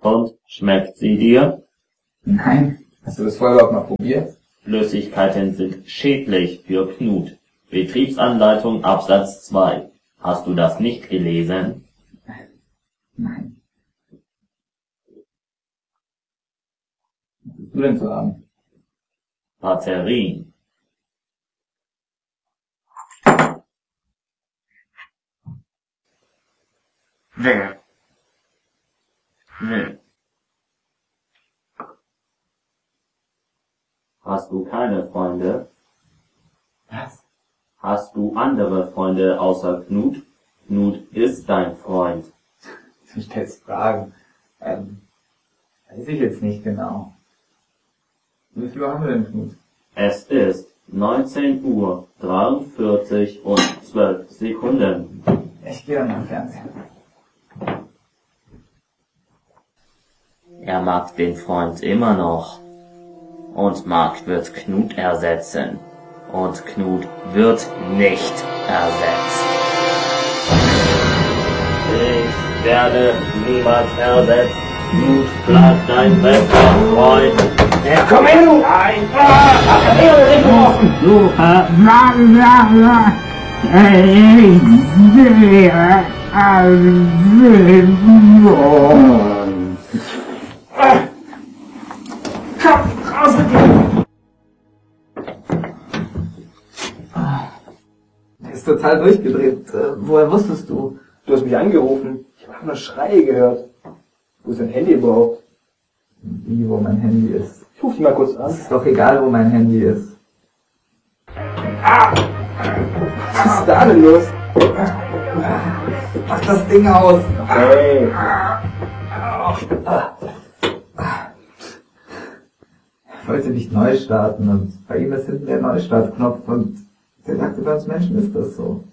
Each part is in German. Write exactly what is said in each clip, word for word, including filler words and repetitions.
Und, schmeckt sie dir? Nein. Hast du das vorher überhaupt mal probiert? Flüssigkeiten sind schädlich für Knut. Betriebsanleitung Absatz zwei. Hast du das nicht gelesen? Nein. Was willst du denn zu haben? Batterien. Wer? Wer? Hast du keine Freunde? Was? Hast du andere Freunde außer Knut? Knut ist dein Freund. Du stellst Fragen. Ähm, weiß ich jetzt nicht genau. Wie viel Uhr haben wir denn, Knut? Es ist neunzehn Uhr dreiundvierzig und zwölf Sekunden. Ich gehe dann am Fernsehen. Er mag den Freund immer noch. Und Mark wird Knut ersetzen. Und Knut wird nicht ersetzt. Ich werde niemals ersetzt. Knut bleibt dein bester Freund. Ja, komm her, du! Nein! Ah, ach, ich hab dich geworfen! Du, äh, bla, bla, bla. Äh, Ah. Komm, raus mit dir! Der ist total durchgedreht. Äh, woher wusstest du? Du hast mich angerufen. Ich habe nur Schreie gehört. Wo ist dein Handy überhaupt? Wie, wo mein Handy ist? Ich ruf dich mal kurz an. Es ist doch egal, wo mein Handy ist. Ah! Was ist da denn los? Mach das Ding aus! Hey! Ich wollte nicht neu starten und bei ihm ist hinten der Neustartknopf und der sagte, bei uns Menschen ist das so.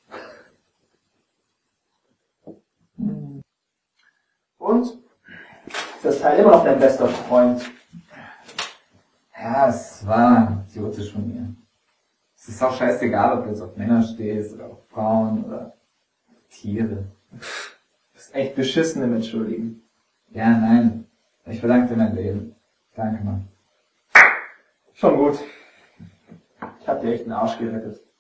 Und? Ist das Teil immer noch dein bester Freund? Ja, es war idiotisch von mir. Es ist auch scheißegal, ob du jetzt auf Männer stehst oder auf Frauen oder Tiere. Du bist echt beschissen im Entschuldigen. Ja, nein. Ich verdanke dir mein Leben. Danke, Mann. Schon gut. Ich hab dir echt den Arsch gerettet.